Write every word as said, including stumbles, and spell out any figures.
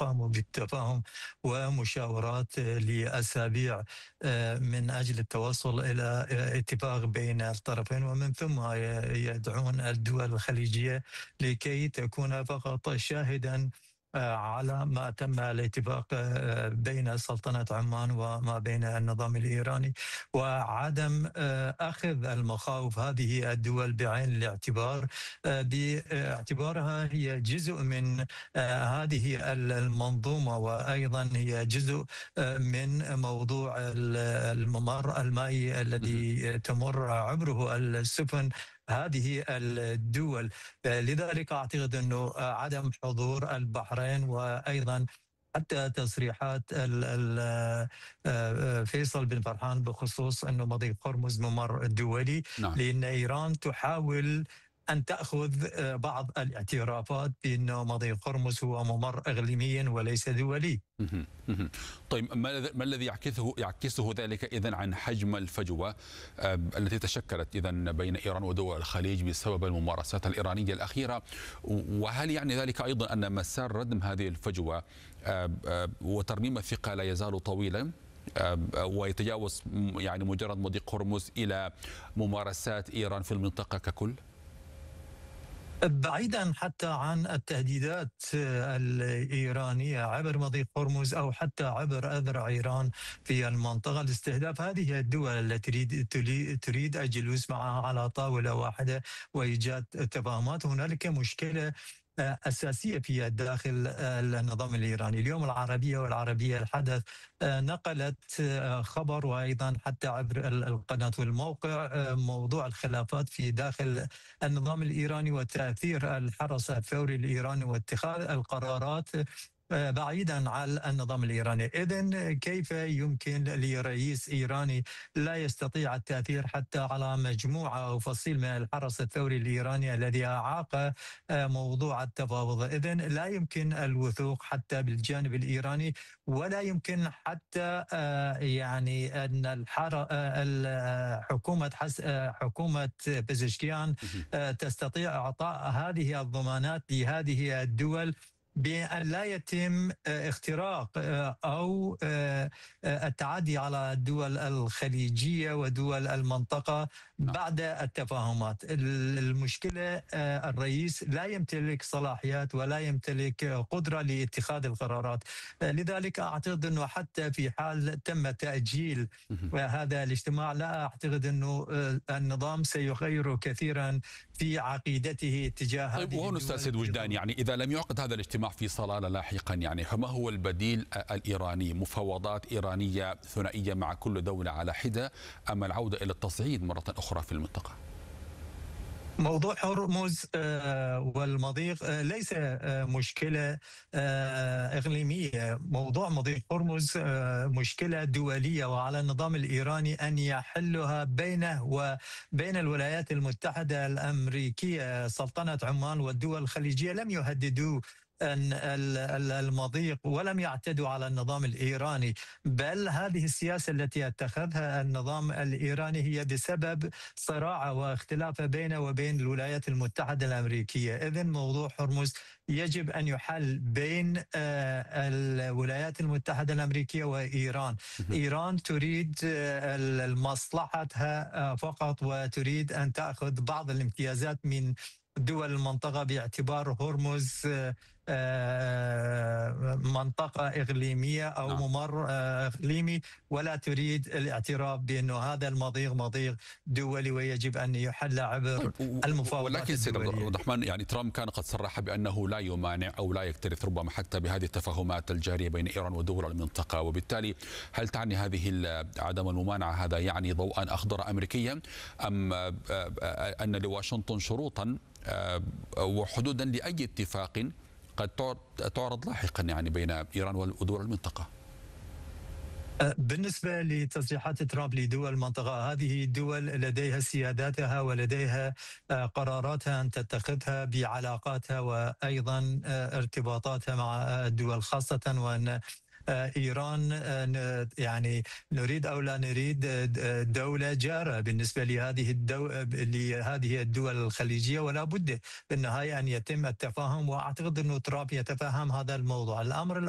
قاموا بالتفاهم ومشاورات لأسابيع من أجل التوصل إلى اتفاق بين الطرفين، ومن ثم يدعون الدول الخليجية لكي تكون فقط شاهدا على ما تم الاتفاق بين سلطنة عمان وما بين النظام الإيراني، وعدم أخذ المخاوف هذه الدول بعين الاعتبار باعتبارها هي جزء من هذه المنظومة، وأيضا هي جزء من موضوع الممر المائي الذي تمر عبره السفن هذه الدول. لذلك أعتقد أنه عدم حضور البحرين وأيضا حتى تصريحات فيصل بن فرحان بخصوص أنه مضيق هرمز ممر دولي، نعم. لأن إيران تحاول أن تأخذ بعض الاعترافات بأنه مضيق هرمز هو ممر إقليمي وليس دولي. طيب ما الذي يعكسه يعكسه ذلك إذن عن حجم الفجوة التي تشكلت إذن بين إيران ودول الخليج بسبب الممارسات الإيرانية الأخيرة؟ وهل يعني ذلك أيضا أن مسار ردم هذه الفجوة وترميم الثقة لا يزال طويلا ويتجاوز يعني مجرد مضيق هرمز إلى ممارسات إيران في المنطقة ككل؟ بعيدا حتى عن التهديدات الإيرانية عبر مضيق هرمز أو حتى عبر أذرع إيران في المنطقة، لاستهداف هذه الدول التي تريد تريد الجلوس معها على طاولة واحدة وإيجاد تفاهمات، هنالك مشكلة أساسية في داخل النظام الإيراني. اليوم العربية والعربية الحدث نقلت خبر، وأيضا حتى عبر القناة والموقع، موضوع الخلافات في داخل النظام الإيراني وتأثير الحرس الثوري الإيراني واتخاذ القرارات بعيدا عن النظام الإيراني. إذن كيف يمكن لرئيس إيراني لا يستطيع التأثير حتى على مجموعة أو فصيل من الحرس الثوري الإيراني الذي أعاق موضوع التفاوض؟ إذن لا يمكن الوثوق حتى بالجانب الإيراني، ولا يمكن حتى يعني أن الحكومة حكومة بزشكيان تستطيع إعطاء هذه الضمانات لهذه الدول بأن لا يتم اختراق أو التعدي على الدول الخليجية ودول المنطقة بعد التفاهمات. المشكلة الرئيس لا يمتلك صلاحيات ولا يمتلك قدرة لاتخاذ القرارات، لذلك أعتقد أنه حتى في حال تم تأجيل هذا الاجتماع لا أعتقد أنه النظام سيغير كثيرا في عقيدته تجاه هذه طيب وهون أستاذ سيد وجدان، يعني إذا لم يعقد هذا الاجتماع في صلالة لاحقا، يعني فما هو البديل الإيراني؟ مفاوضات إيرانية ثنائية مع كل دولة على حدة، أم العودة إلى التصعيد مرة أخرى في المنطقة؟ موضوع هرمز والمضيق ليس مشكلة إقليمية، موضوع مضيق هرمز مشكلة دولية، وعلى النظام الإيراني أن يحلها بينه وبين الولايات المتحدة الأمريكية. سلطنة عمان والدول الخليجية لم يهددوا المضيق ولم يعتدوا على النظام الإيراني، بل هذه السياسة التي اتخذها النظام الإيراني هي بسبب صراع واختلاف بينه وبين الولايات المتحدة الأمريكية. إذن موضوع هرمز يجب أن يحل بين الولايات المتحدة الأمريكية وإيران. إيران تريد مصلحتها فقط وتريد أن تأخذ بعض الامتيازات من دول المنطقة باعتبار هرمز منطقة إقليمية أو نعم. ممر إقليمي، ولا تريد الاعتراف بأنه هذا المضيق مضيق دولي ويجب أن يحل عبر المفاوضات. ولكن سيد عبد الرحمن، يعني ترامب كان قد صرح بأنه لا يمانع أو لا يكترث ربما حتى بهذه التفاهمات الجارية بين إيران ودول المنطقة، وبالتالي هل تعني هذه عدم الممانعة هذا يعني ضوءا أخضر أمريكيا، أم أن لواشنطن شروطا وحدودا لأي اتفاق قد تعرض لاحقا يعني بين إيران ودول المنطقة؟ بالنسبة لتصريحات ترامب لدول المنطقة، هذه الدول لديها سياداتها ولديها قراراتها أن تتخذها بعلاقاتها وأيضا ارتباطاتها مع الدول، خاصة وأن إيران يعني نريد أو لا نريد دولة جارة بالنسبة لهذه الدو... لهذه الدول الخليجية، ولا بد بالنهاية أن يتم التفاهم، وأعتقد أن ترامب يتفهم هذا الموضوع. الأمر